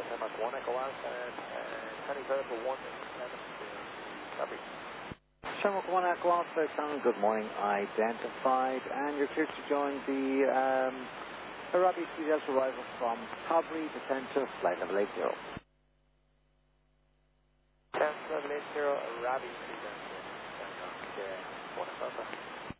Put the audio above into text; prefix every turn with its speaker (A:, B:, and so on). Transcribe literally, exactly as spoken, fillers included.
A: Denmark one Echo Alpha, uh, Kenny Vertical one seven zero, copy.
B: Shamrock one Echo Alpha, channel, good morning, identified, and you're clear to join the um, Arabi three Delta arrival from Cabri, descent to flight level eight zero.
A: Descent level eight zero, Arabi three Delta, Denmark one Echo Alpha.